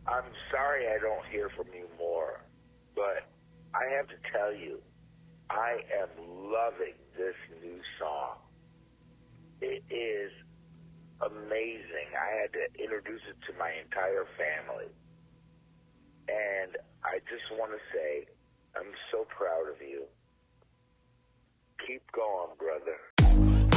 I'm sorry I don't hear from you more, but I have to tell you, I am loving this new song. It is amazing. I had to introduce it to my entire family. And I just want to say,